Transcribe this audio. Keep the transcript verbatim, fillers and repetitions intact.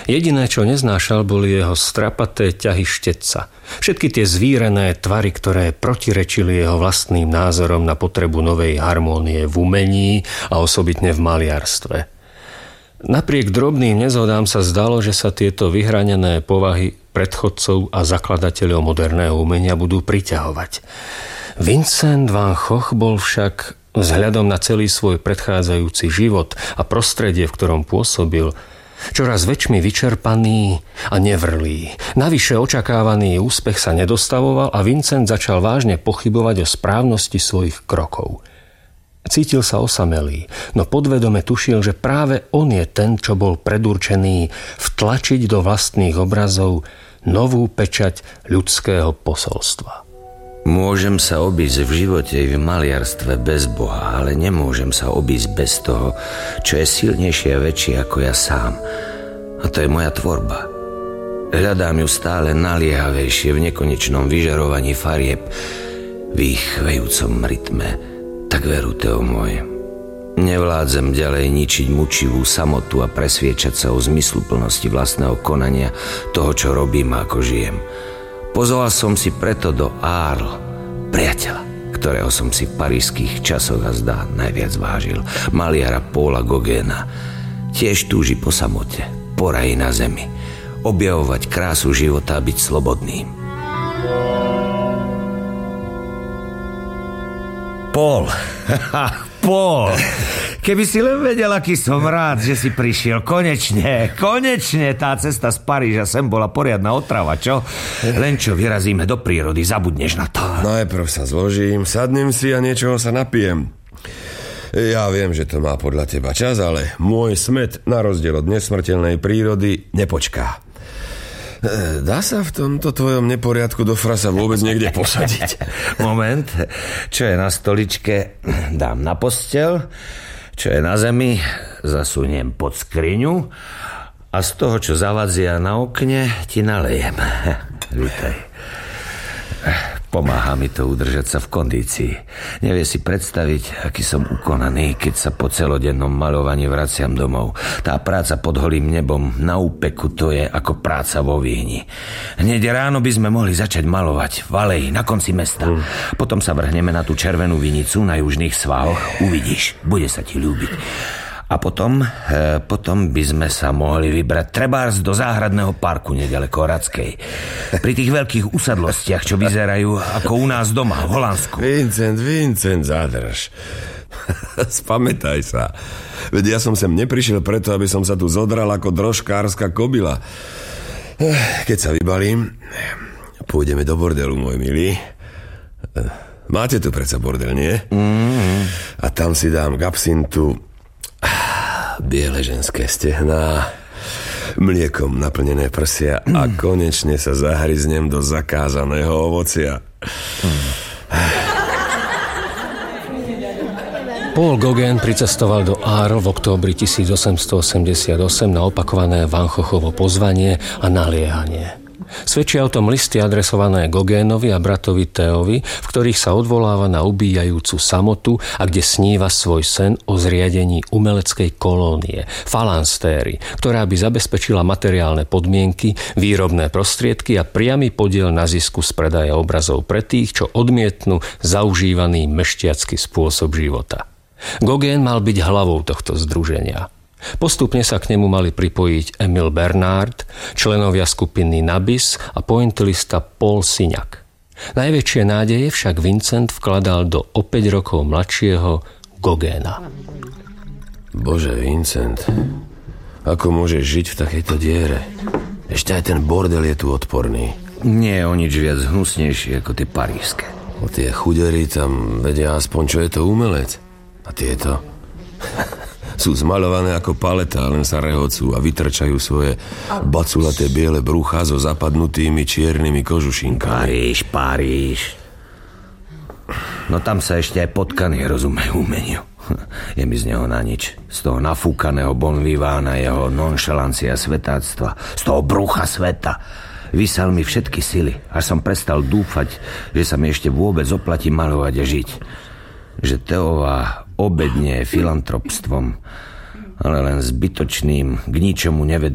Jediné, čo neznášal, boli jeho strapaté ťahy štetca. Všetky tie zvírené tvary, ktoré protirečili jeho vlastným názorom na potrebu novej harmónie v umení a osobitne v maliarstve. Napriek drobným nezhodám sa zdalo, že sa tieto vyhranené povahy predchodcov a zakladateľov moderného umenia budú priťahovať. Vincent van Gogh bol však vzhľadom na celý svoj predchádzajúci život a prostredie, v ktorom pôsobil, čoraz väčšmi vyčerpaný a nevrlý. Navyše očakávaný úspech sa nedostavoval a Vincent začal vážne pochybovať o správnosti svojich krokov. Cítil sa osamelý, no podvedome tušil, že práve on je ten, čo bol predurčený vtlačiť do vlastných obrazov novú pečať ľudského posolstva. Môžem sa obísť v živote i v maliarstve bez Boha, ale nemôžem sa obísť bez toho, čo je silnejšie a väčšie ako ja sám. A to je moja tvorba. Hľadám ju stále naliehavejšie v nekonečnom vyžarovaní farieb, v ich chvejúcom rytme. Tak veru, Teo môj. Nevládzem ďalej ničiť mučivú samotu a presviečať sa o zmysluplnosti vlastného konania, toho, čo robím a ako žijem. Pozval som si preto do Arles priateľa, ktorého som si v parížských časoch a zdá najviac vážil, maliara Paula Gauguina. Tiež túži po samote, po raji na zemi, objavovať krásu života a byť slobodným. Paul, Paul, keby si len vedel, aký som rád, že si prišiel. Konečne, konečne tá cesta z Paríža sem bola poriadna otrava, čo? Len čo vyrazíme do prírody, zabudneš na to. Najprv sa zložím, sadnem si a niečoho sa napijem. Ja viem, že to má podľa teba čas, ale môj smet, na rozdiel od nesmrteľnej prírody, nepočká. Dá sa v tomto tvojom neporiadku do frasa vôbec niekde posadiť? Moment, čo je na stoličke, dám na posteľ, čo je na zemi, zasuniem pod skriňu a z toho, čo zavadzia na okne, ti nalejem. Vítaj. Pomáha mi to udržať sa v kondícii. Nevie si predstaviť, aký som ukonaný, keď sa po celodennom maľovaní vraciam domov. Tá práca pod holým nebom na úpeku, to je ako práca vo výhni. Hneď ráno by sme mohli začať maľovať v aleji na konci mesta. Mm. Potom sa vrhneme na tú červenú vinicu na južných svahoch. Uvidíš, bude sa ti ľúbiť. A potom, e, potom by sme sa mohli vybrať trebárs do záhradného parku nedaleko Hradskej. Pri tých veľkých usadlostiach, čo vyzerajú ako u nás doma, v Holandsku. Vincent, Vincent, zadrž. Spamätaj sa. Veď ja som sem neprišiel preto, aby som sa tu zodral ako drožkárska kobila. Keď sa vybalím, pôjdeme do bordelu, môj milý. Máte tu predsa bordel, nie? Mm-hmm. A tam si dám k absintu biele ženské stehná, mliekom naplnené prsia a konečne sa zahryznem do zakázaného ovocia. Paul Gauguin pricestoval do Arles v októbri tisícosemstoosemdesiatosem na opakované Van Goghovo pozvanie a naliehanie. Svedčia o tom listy adresované Gauguinovi a bratovi Theovi, v ktorých sa odvoláva na ubíjajúcu samotu a kde sníva svoj sen o zriadení umeleckej kolónie, falanstéry, ktorá by zabezpečila materiálne podmienky, výrobné prostriedky a priamy podiel na zisku z predaja obrazov pre tých, čo odmietnú zaužívaný mešťacký spôsob života. Gauguin mal byť hlavou tohto združenia. Postupne sa k nemu mali pripojiť Emil Bernard, členovia skupiny Nabis a pointillista Paul Signac. Najväčšie nádeje však Vincent vkladal do o päť rokov mladšieho Gauguina. Bože, Vincent, ako môžeš žiť v takejto diere? Ešte aj ten bordel je tu odporný. Nie je o nič viac hnusnejší ako tie parížske. O tie chudery tam vedia aspoň, čo je to umelec. A tieto sú zmaľované ako paleta, len sa rehocú a vytrčajú svoje baculaté biele brucha so zapadnutými čiernymi kožušinkami. Paríž, Paríž. No tam sa ešte aj potkany rozumejú umeniu. Je mi z neho na nič. Z toho nafúkaného bon vivána, jeho nonšalancia svetáctva, z toho brucha sveta. Vysal mi všetky sily, až som prestal dúfať, že sa mi ešte vôbec oplatí maľovať a žiť. Že Teová obed nie je filantropstvom, ale len zbytočným, k ničomu nevedúcim